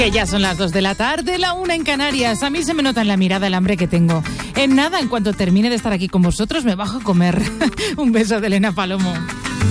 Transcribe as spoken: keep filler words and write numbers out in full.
Que ya son las dos de la tarde, la una en Canarias. A mí se me nota en la mirada el hambre que tengo. En nada, en cuanto termine de estar aquí con vosotros, me bajo a comer. Un beso de Elena Palomo.